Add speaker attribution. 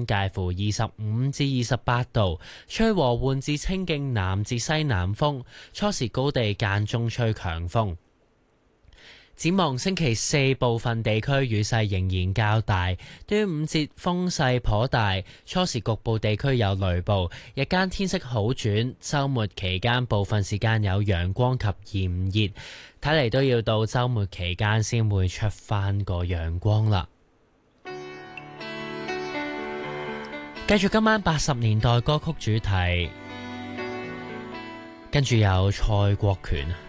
Speaker 1: 介乎25至28度，吹和緩至清勁南至西南風，初時高地間中吹強風。展望星期四，部分地區雨勢仍然較大，端午節風勢頗大，初時局部地區有雷暴，日間天色好轉，週末期間部分時間有陽光及炎熱，睇嚟都要到週末期間先會出返個陽光啦。繼續今晚80年代歌曲主題，跟住有蔡國權。